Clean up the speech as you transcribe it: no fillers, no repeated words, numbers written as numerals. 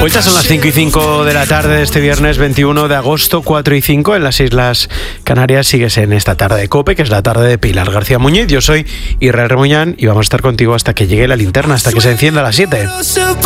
Vueltas son las 5 y 5 de la tarde de este viernes 21 de agosto, 4 y 5 en las Islas Canarias. Sigues en esta tarde de COPE, que es la tarde de Pilar García Muñiz. Yo soy Israel Remuñán y vamos a estar contigo hasta que llegue la linterna, hasta que se encienda a las 7.